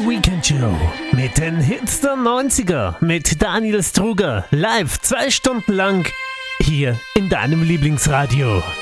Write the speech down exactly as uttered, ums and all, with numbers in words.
Weekend Show mit den Hits der neunziger mit Daniel Struger live zwei Stunden lang hier in deinem Lieblingsradio.